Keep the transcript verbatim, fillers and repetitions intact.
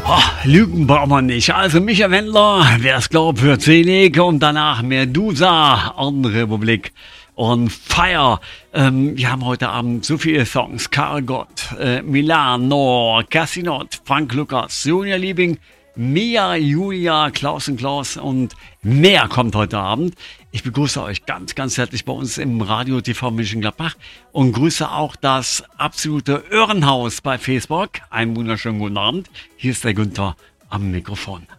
Oh, Lügen braucht man nicht. Also Micha Wendler, wer es glaubt, hört selig. Und danach Medusa, andere Republik. Und Fire. Ähm, wir haben heute Abend so viele Songs. Karl Gott, äh, Milano, Cassinot, Frank Lukas, Julia Liebing, Mia, Julia, Klaus und Klaus und mehr kommt heute Abend. Ich begrüße euch ganz, ganz herzlich bei uns im Radio T V Mönchengladbach und grüße auch das absolute Öhrenhaus bei Facebook. Einen wunderschönen guten Abend. Hier ist der Günther am Mikrofon.